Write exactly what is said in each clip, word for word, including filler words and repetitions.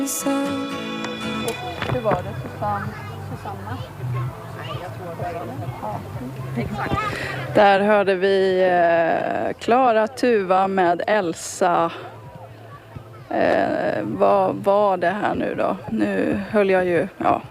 Och hur var det, Susanne? Susanna? Där hörde vi eh, Klara Tuva med Elsa. Eh, vad var det här nu då? Nu höll jag ju, ja.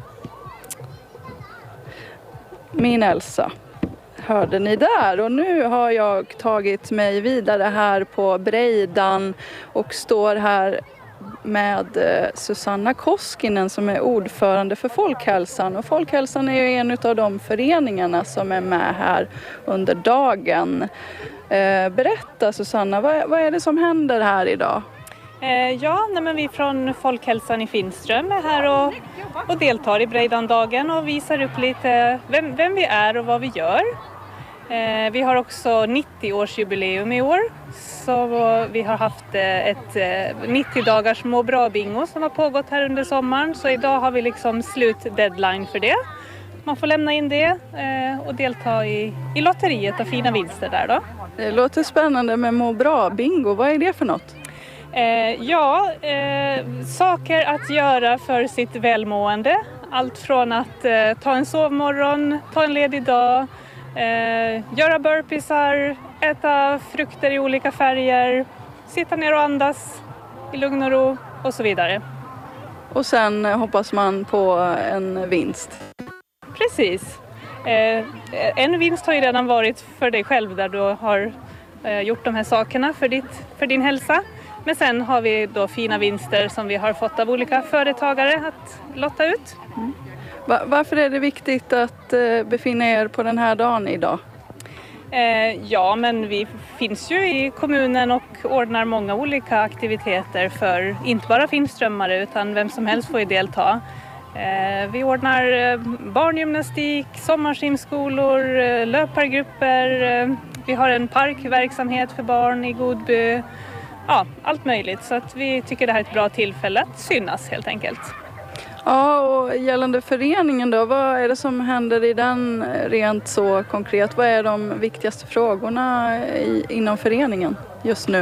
Min Elsa hörde ni där, och nu har jag tagit mig vidare här på Breidan och står här med Susanna Koskinen som är ordförande för Folkhälsan. Och Folkhälsan är ju en av de föreningarna som är med här under dagen. Eh, berätta Susanna, vad, vad är det som händer här idag? Eh, ja, nej, men vi från Folkhälsan i Finström är här och, och deltar i Breidandagen och visar upp lite vem, vem vi är och vad vi gör. Eh, vi har också nittio-årsjubileum i år, så vi har haft eh, ett eh, nittio dagars må bra bingo som har pågått här under sommaren. Så idag har vi liksom slut-deadline för det. Man får lämna in det eh, och delta i, i lotteriet och fina vinster där då. Det låter spännande med må bra bingo, vad är det för något? Eh, ja, eh, saker att göra för sitt välmående. Allt från att eh, ta en sovmorgon, ta en ledig dag, eh, göra burpeesar, äta frukter i olika färger, sitta ner och andas i lugn och ro och så vidare. Och sen hoppas man på en vinst. Precis. Eh, en vinst har ju redan varit för dig själv där du har eh, gjort de här sakerna för, ditt, för din hälsa. Men sen har vi då fina vinster som vi har fått av olika företagare att lotta ut. Mm. Va- varför är det viktigt att eh, befinna er på den här dagen idag? Eh, ja, men vi finns ju i kommunen och ordnar många olika aktiviteter för inte bara finströmmare utan vem som helst får ju delta. Eh, vi ordnar eh, barngymnastik, sommarsimskolor, eh, löpargrupper. Eh, vi har en parkverksamhet för barn i Godby. Ja, allt möjligt. Så att vi tycker det här är ett bra tillfälle att synas helt enkelt. Ja, och gällande föreningen då, vad är det som händer i den rent så konkret? Vad är de viktigaste frågorna i, inom föreningen just nu?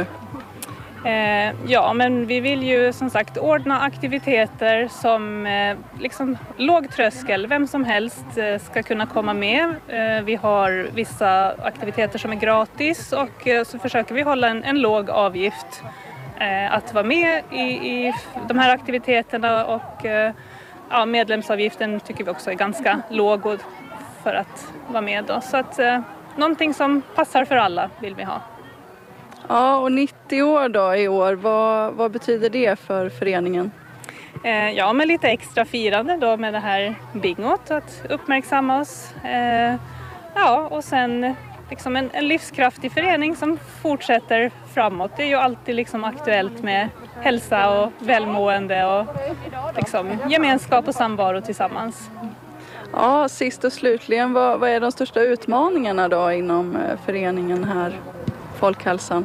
Eh, ja, men vi vill ju som sagt ordna aktiviteter som eh, liksom låg tröskel, vem som helst eh, ska kunna komma med. Eh, vi har vissa aktiviteter som är gratis och eh, så försöker vi hålla en, en låg avgift eh, att vara med i, i de här aktiviteterna och eh, ja, medlemsavgiften tycker vi också är ganska låg för att vara med då. Så att eh, någonting som passar för alla vill vi ha. Ja, och nittio år då i år, vad, vad betyder det för föreningen? Eh, ja, med lite extra firande då med det här bingot, att uppmärksamma oss. Eh, ja, och sen liksom en, en livskraftig förening som fortsätter framåt. Det är ju alltid liksom aktuellt med hälsa och välmående och liksom gemenskap och samvaro tillsammans. Ja, sist och slutligen, vad, vad är de största utmaningarna då inom föreningen här, Folkhälsan?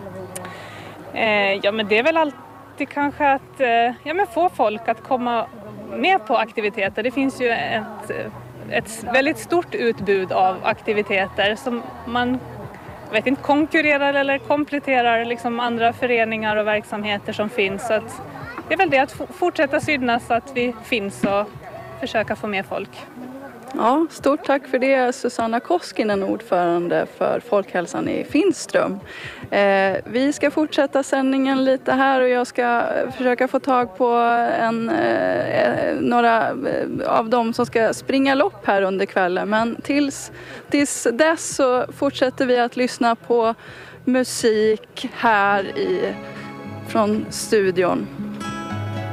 Eh, ja, men det är väl alltid kanske att eh, ja, men få folk att komma med på aktiviteter. Det finns ju ett, ett väldigt stort utbud av aktiviteter som man vet inte, konkurrerar eller kompletterar liksom andra föreningar och verksamheter som finns. Så att det är väl det att fortsätta synas så att vi finns och försöka få med folk. Ja, stort tack för det, Susanna Koskinen, ordförande för Folkhälsan i Finström. Eh, vi ska fortsätta sändningen lite här och jag ska försöka få tag på en, eh, några av dem som ska springa lopp här under kvällen. Men tills, tills dess så fortsätter vi att lyssna på musik här i, från studion.